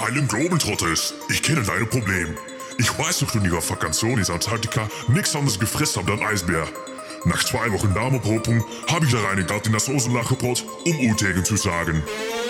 Harlem Globetrotters, ich kenne deine Probleme. Ich weiß noch, du in ihrer Vakation in Antarktika nichts anderes gefressen habt als Eisbär. Nach 2 Wochen Darmopopung habe ich da reingegangen in das Soßenlachgebrot, um Utegen zu sagen.